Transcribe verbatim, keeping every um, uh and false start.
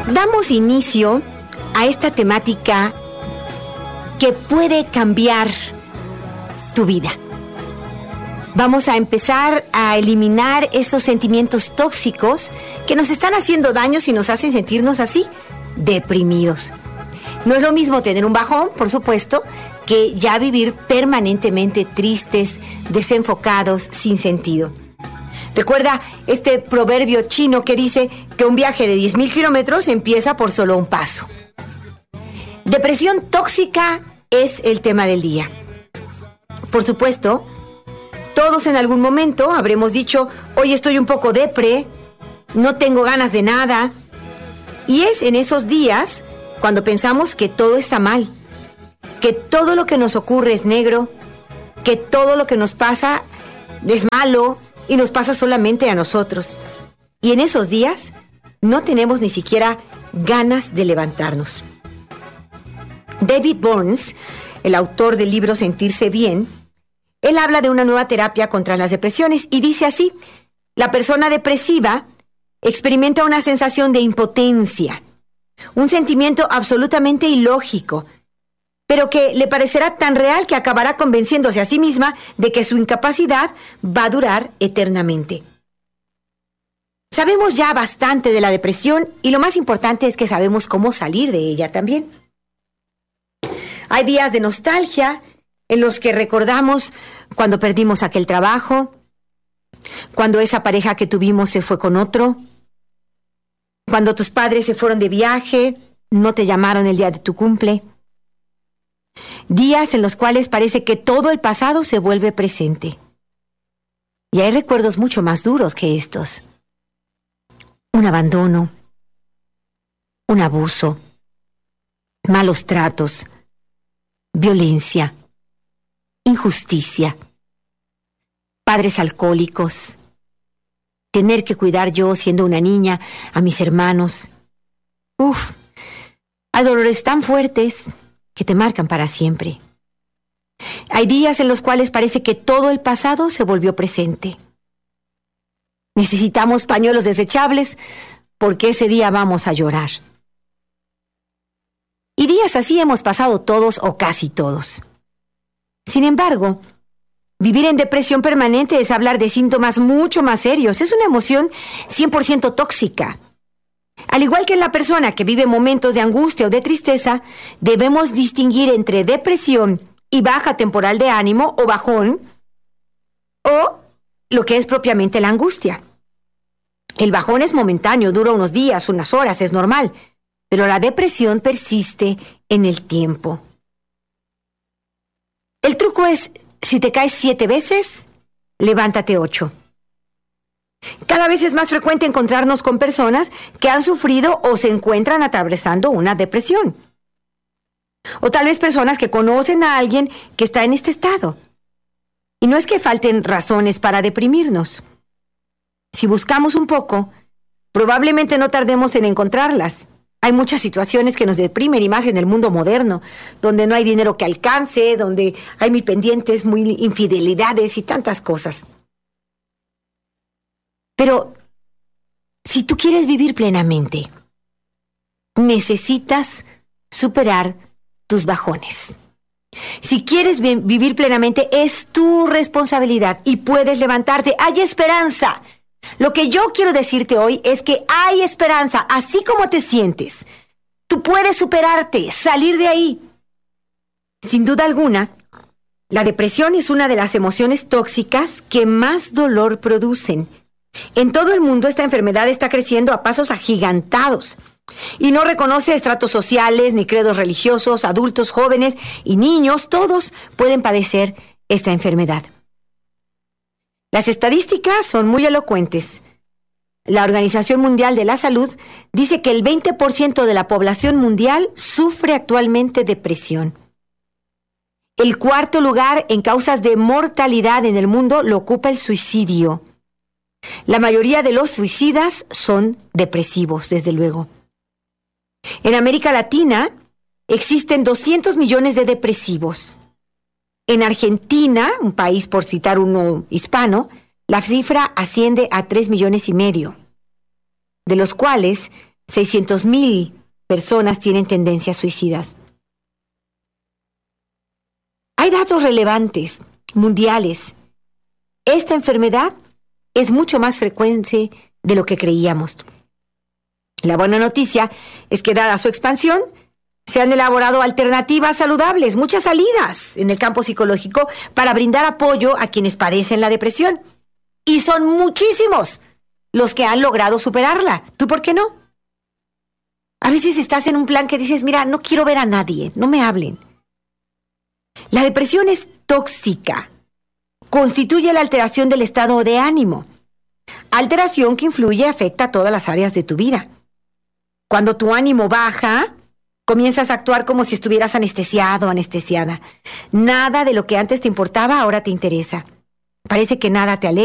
Damos inicio a esta temática que puede cambiar tu vida. Vamos a empezar a eliminar estos sentimientos tóxicos que nos están haciendo daño y nos hacen sentirnos así, deprimidos. No es lo mismo tener un bajón, por supuesto, que ya vivir permanentemente tristes, desenfocados, sin sentido. Recuerda este proverbio chino que dice que un viaje de diez mil kilómetros empieza por solo un paso. Depresión tóxica es el tema del día. Por supuesto, todos en algún momento habremos dicho, hoy estoy un poco depre, no tengo ganas de nada. Y es en esos días cuando pensamos que todo está mal, que todo lo que nos ocurre es negro, que todo lo que nos pasa es malo y nos pasa solamente a nosotros. Y en esos días no tenemos ni siquiera ganas de levantarnos. David Burns, el autor del libro Sentirse Bien, él habla de una nueva terapia contra las depresiones y dice así: la persona depresiva experimenta una sensación de impotencia, un sentimiento absolutamente ilógico, pero que le parecerá tan real que acabará convenciéndose a sí misma de que su incapacidad va a durar eternamente. Sabemos ya bastante de la depresión y lo más importante es que sabemos cómo salir de ella también. Hay días de nostalgia en los que recordamos cuando perdimos aquel trabajo, cuando esa pareja que tuvimos se fue con otro, cuando tus padres se fueron de viaje, no te llamaron el día de tu cumple. Días en los cuales parece que todo el pasado se vuelve presente. Y hay recuerdos mucho más duros que estos. Un abandono, un abuso, malos tratos, violencia, injusticia, padres alcohólicos, tener que cuidar yo siendo una niña a mis hermanos. Uf, hay dolores tan fuertes que te marcan para siempre. Hay días en los cuales parece que todo el pasado se volvió presente. Necesitamos pañuelos desechables porque ese día vamos a llorar. Y días así hemos pasado todos o casi todos. Sin embargo, vivir en depresión permanente es hablar de síntomas mucho más serios. Es una emoción cien por ciento tóxica. Al igual que en la persona que vive momentos de angustia o de tristeza, debemos distinguir entre depresión y baja temporal de ánimo o bajón, o lo que es propiamente la angustia. El bajón es momentáneo, dura unos días, unas horas, es normal, pero la depresión persiste en el tiempo. El truco es, si te caes siete veces, levántate ocho. Cada vez es más frecuente encontrarnos con personas que han sufrido o se encuentran atravesando una depresión. O tal vez personas que conocen a alguien que está en este estado. Y no es que falten razones para deprimirnos. Si buscamos un poco, probablemente no tardemos en encontrarlas. Hay muchas situaciones que nos deprimen y más en el mundo moderno, donde no hay dinero que alcance, donde hay mil pendientes, mil infidelidades y tantas cosas. Pero si tú quieres vivir plenamente, necesitas superar tus bajones. Si quieres vi- vivir plenamente, es tu responsabilidad y puedes levantarte. Hay esperanza. Lo que yo quiero decirte hoy es que hay esperanza, así como te sientes. Tú puedes superarte, salir de ahí. Sin duda alguna, la depresión es una de las emociones tóxicas que más dolor producen. En todo el mundo esta enfermedad está creciendo a pasos agigantados y no reconoce estratos sociales ni credos religiosos, adultos, jóvenes y niños, todos pueden padecer esta enfermedad. Las estadísticas son muy elocuentes. La Organización Mundial de la Salud dice que el veinte por ciento de la población mundial sufre actualmente depresión. El cuarto lugar en causas de mortalidad en el mundo lo ocupa el suicidio. La mayoría de los suicidas son depresivos, desde luego. En América Latina existen doscientos millones de depresivos. En Argentina, un país por citar uno hispano, la cifra asciende a tres millones y medio, de los cuales seiscientos mil personas tienen tendencias suicidas. Hay datos relevantes, mundiales. Esta enfermedad es mucho más frecuente de lo que creíamos. La buena noticia es que, dada su expansión, se han elaborado alternativas saludables, muchas salidas en el campo psicológico para brindar apoyo a quienes padecen la depresión. Y son muchísimos los que han logrado superarla. ¿Tú por qué no? A veces estás en un plan que dices, mira, no quiero ver a nadie, no me hablen. La depresión es tóxica. Constituye la alteración del estado de ánimo. Alteración que influye y afecta a todas las áreas de tu vida. Cuando tu ánimo baja, comienzas a actuar como si estuvieras anestesiado o anestesiada. Nada de lo que antes te importaba ahora te interesa. Parece que nada te alegra.